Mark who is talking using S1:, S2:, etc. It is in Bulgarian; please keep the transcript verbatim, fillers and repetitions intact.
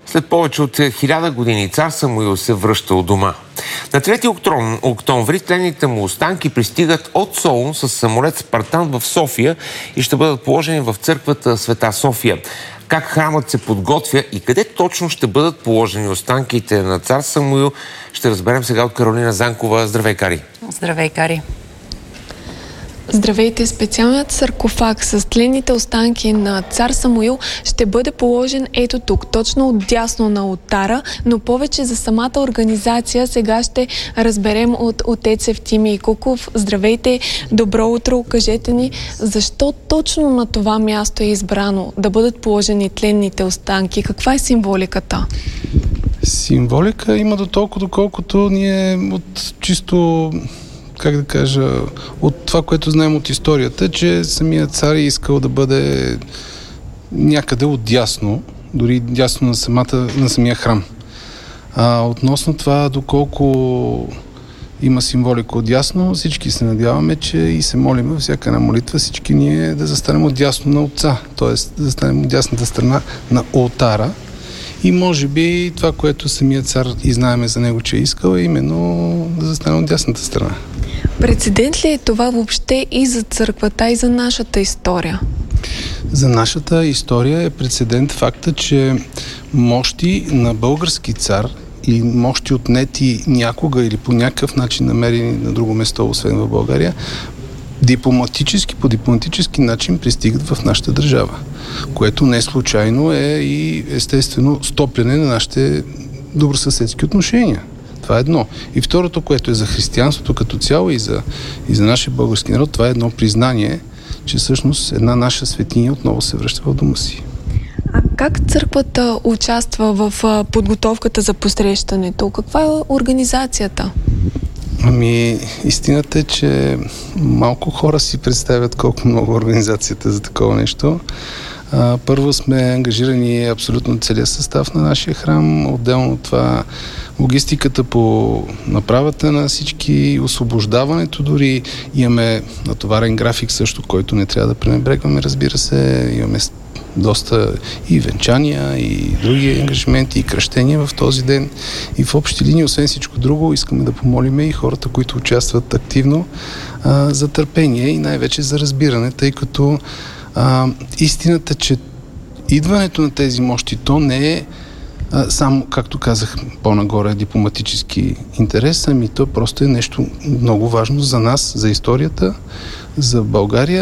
S1: След повече от хиляда години цар Самуил се връща у дома. На трети октомври тленните му останки пристигат от Солун с самолет Спартан в София и ще бъдат положени в църквата Света София. Как храмът се подготвя и къде точно ще бъдат положени останките на цар Самуил, ще разберем сега от Каролина Занкова. Здравей, Кари!
S2: Здравей, Кари!
S3: Здравейте! Специалният саркофаг с тленните останки на цар Самуил ще бъде положен ето тук, точно отдясно на олтара, но повече за самата организация сега ще разберем от отец Евтимий Куков. Здравейте! Добро утро! Кажете ни, защо точно на това място е избрано да бъдат положени тленните останки? Каква е символиката?
S4: Символика има до толкова, доколкото ние от чисто... как да кажа, от това, което знаем от историята, че самият цар е искал да бъде някъде отдясно, дори дясно на, самата, на самия храм. А, относно това, доколко има символика отдясно, всички се надяваме, че и се молим във всяка една молитва, всички ние да застанем отдясно на Отца, т.е. да застанем от дясната страна на олтара. И може би това, което самият цар и знаеме за него, че е искал, е именно да застане от дясната страна.
S3: Прецедент ли е това въобще и за църквата, и за нашата история?
S4: За нашата история е прецедент факта, че мощи на български цар и мощи отнети някога или по някакъв начин намерени на друго место, освен в България, дипломатически, по дипломатически начин пристигат в нашата държава, което не случайно е и естествено стопляне на нашите добросъседски отношения. Това е едно. И второто, което е за християнството като цяло и за, и за нашия български народ, това е едно признание, че всъщност една наша светиня отново се връща в дома си.
S3: А как църквата участва в подготовката за посрещането? Каква е организацията?
S4: Ами, истината е, че малко хора си представят колко много организацията за такова нещо. А, първо сме ангажирани абсолютно целият състав на нашия храм. Отделно от това логистиката по направата на всички, освобождаването дори. Имаме натоварен график също, който не трябва да пренебрегваме, разбира се. Имаме доста и венчания, и други ангажименти, и кръщения в този ден. И в общи линии, освен всичко друго, искаме да помолим и хората, които участват активно, а, за търпение и най-вече за разбиране, тъй като а, истината, че идването на тези мощи, то не е а, само, както казах по-нагоре, дипломатически интерес, ами то просто е нещо много важно за нас, за историята, за България.